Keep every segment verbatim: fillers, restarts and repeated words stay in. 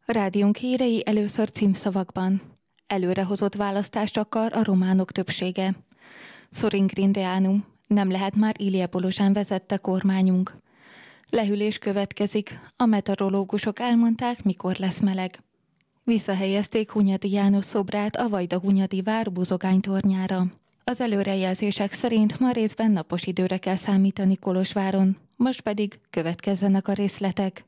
Rádiónk hírei először címszavakban. Előrehozott választást akar a románok többsége. Sorin Grindeanu, nem lehet már Ilie Bolozsán vezette kormányunk. Lehűlés következik, a meteorológusok elmondták, mikor lesz meleg. Visszahelyezték Hunyadi János szobrát a Vajdahunyadi vár buzogánytornyára. Az előrejelzések szerint ma részben napos időre kell számítani Kolozsváron, most pedig következzenek a részletek.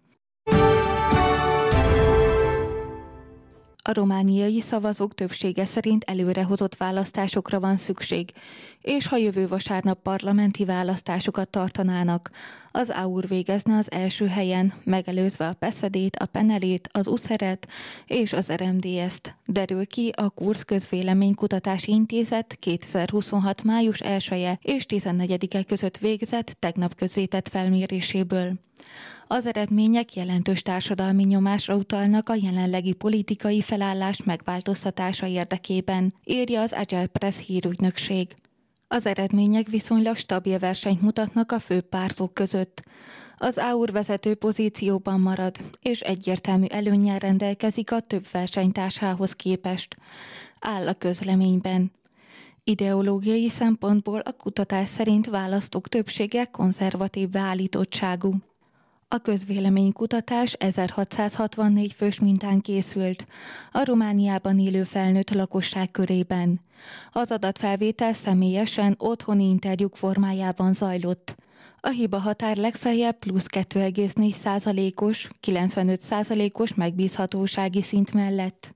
A romániai szavazók többsége szerint előrehozott választásokra van szükség, és ha jövő vasárnap parlamenti választásokat tartanának, az á u er végezne az első helyen, megelőzve a peszedét, a penelét, az uszeret és az er em dé est, derül ki a Kursz Közvéleménykutatási Intézet kétezer-huszonhat. május elseje és tizennegyedike között végzett, tegnap közzétett felméréséből. Az eredmények jelentős társadalmi nyomásra utalnak a jelenlegi politikai felállás megváltoztatása érdekében, írja az Agile Press hírügynökség. Az eredmények viszonylag stabil versenyt mutatnak a fő pártok között. Az á u er vezető pozícióban marad, és egyértelmű előnnyel rendelkezik a több versenytársához képest, áll a közleményben. Ideológiai szempontból a kutatás szerint választók többsége konzervatív beállítottságú. A közvéleménykutatás ezerhatszázhatvannégy fős mintán készült, a Romániában élő felnőtt lakosság körében. Az adatfelvétel személyesen otthoni interjúk formájában zajlott. A hiba határ legfeljebb plusz kettő egész négy százalékos, kilencvenöt százalékos megbízhatósági szint mellett.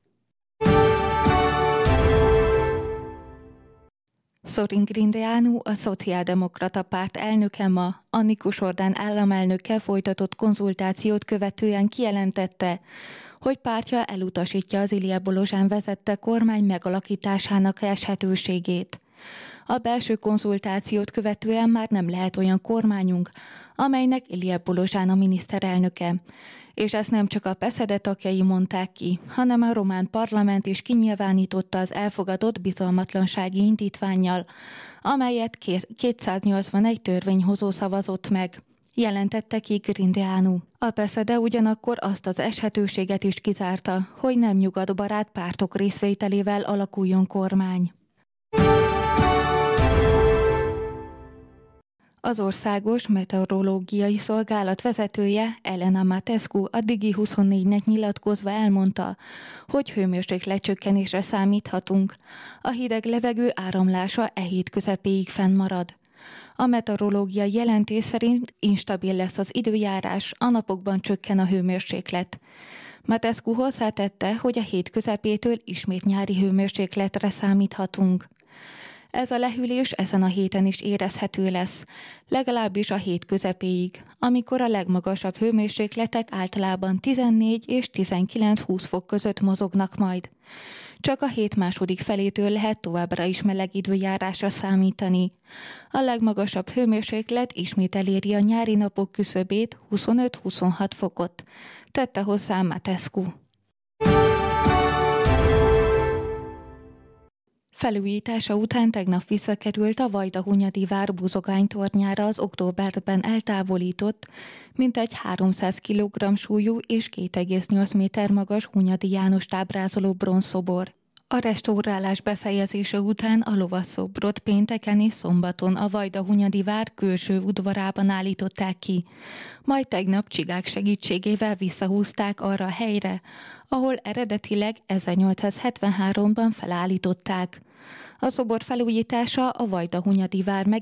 Sorin Grindeanu, a Szociáldemokrata Párt elnöke ma Annikus Orbán államelnökkel folytatott konzultációt követően kijelentette, hogy pártja elutasítja az Ilie Bolozsán vezette kormány megalakításának eshetőségét. A belső konzultációt követően már nem lehet olyan kormányunk, amelynek Ilie Bolozsán a miniszterelnöke. És ezt nem csak a peszede tagjai mondták ki, hanem a román parlament is kinyilvánította az elfogadott bizalmatlansági indítvánnyal, amelyet kétszáznyolcvanegy törvényhozó szavazott meg, jelentette ki Grindeanu. A peszede ugyanakkor azt az eshetőséget is kizárta, hogy nem nyugatbarát pártok részvételével alakuljon kormány. Az Országos Meteorológiai Szolgálat vezetője, Elena Matescu a Digi huszonnégynek nyilatkozva elmondta, hogy hőmérsékletcsökkenésre számíthatunk. A hideg levegő áramlása e hét közepéig fennmarad. A meteorológiai jelentés szerint instabil lesz az időjárás, a napokban csökken a hőmérséklet. Matescu hozzátette, hogy a hét közepétől ismét nyári hőmérsékletre számíthatunk. Ez a lehűlés ezen a héten is érezhető lesz, legalábbis a hét közepéig, amikor a legmagasabb hőmérsékletek általában tizennégy és tizenkilenc-húsz fok között mozognak majd. Csak a hét második felétől lehet továbbra is meleg időjárásra számítani. A legmagasabb hőmérséklet ismét eléri a nyári napok küszöbét, huszonöt-huszonhat fokot, tette hozzá Matescu. Felújítása után tegnap visszakerült a Vajdahunyadi vár buzogánytornyára az októberben eltávolított, mintegy háromszáz kilogramm súlyú és két egész nyolc méter magas Hunyadi Jánost ábrázoló bronzszobor. A restaurálás befejezése után a lovasszobrot pénteken és szombaton a Vajdahunyadi vár külső udvarában állították ki, majd tegnap csigák segítségével visszahúzták arra a helyre, ahol eredetileg ezernyolcszázhetvenháromban felállították. A szobor felújítása a Vajdahunyadi vár meg